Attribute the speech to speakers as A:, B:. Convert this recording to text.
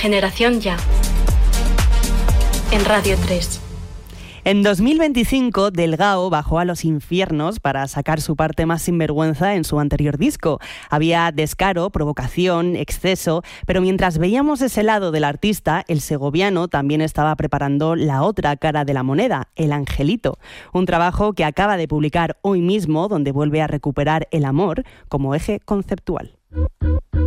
A: Generación Ya, en Radio 3.
B: En 2025, Delgado bajó a los infiernos para sacar su parte más sinvergüenza en su anterior disco. Había descaro, provocación, exceso, pero mientras veíamos ese lado del artista, el segoviano también estaba preparando la otra cara de la moneda, El Angelito, un trabajo que acaba de publicar hoy mismo, donde vuelve a recuperar el amor como eje conceptual.